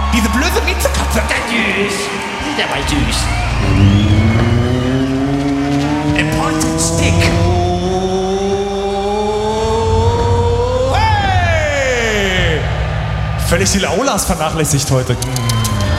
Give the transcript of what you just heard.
Diese blöde Miezekatze. Der war süß. A pointed stick. Hey! Völlig die Aulas vernachlässigt heute.